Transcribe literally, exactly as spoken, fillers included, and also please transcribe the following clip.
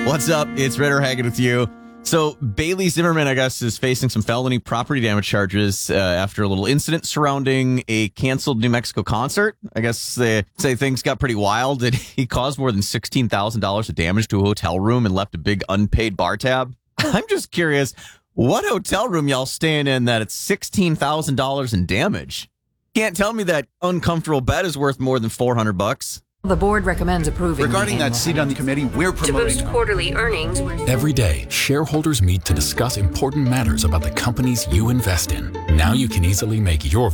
What's up? It's Ritter Haggett with you. So Bailey Zimmerman, I guess, is facing some felony property damage charges uh, after a little incident surrounding a canceled New Mexico concert. I guess they say things got pretty wild, and he caused more than sixteen thousand dollars of damage to a hotel room and left a big unpaid bar tab. I'm just curious, what hotel room y'all staying in that it's sixteen thousand dollars in damage? Can't tell me that uncomfortable bed is worth more than four hundred bucks. The board recommends approving. Regarding that seat on the committee, we're promoting. To boost quarterly earnings. Every day, shareholders meet to discuss important matters about the companies you invest in. Now you can easily make your